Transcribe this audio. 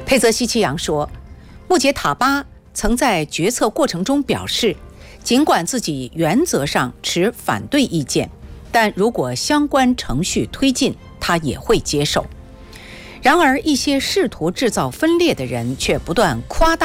佩泽西奇扬说，穆杰塔巴曾在决策过程中表示，尽管自己原则上持反对意见，但如果相关程序推进，他也会接受。然而，一些试图制造分裂的人却不断夸大